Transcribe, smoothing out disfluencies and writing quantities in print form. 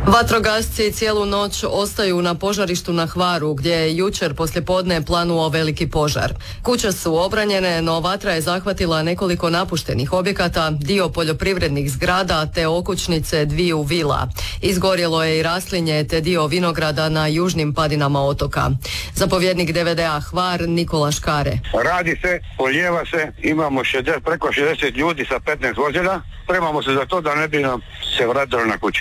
Vatrogasci cijelu noć ostaju na požarištu na Hvaru, gdje je jučer poslijepodne planuo veliki požar. Kuće su obranjene, no vatra je zahvatila nekoliko napuštenih objekata, dio poljoprivrednih zgrada te okućnice dviju vila. Izgorjelo je i raslinje te dio vinograda na južnim padinama otoka. Zapovjednik DVD-a Hvar Nikola Škare. Radi se, polijeva se, imamo preko 60 ljudi sa 15 vozila. Spremamo se za to da ne bi nam se vratilo na kuće.